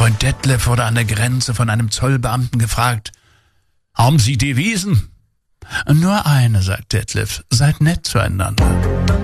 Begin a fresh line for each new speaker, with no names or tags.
Freund Detlef wurde an der Grenze von einem Zollbeamten gefragt: Haben Sie Devisen? Nur eine, sagt Detlef, seid nett zueinander.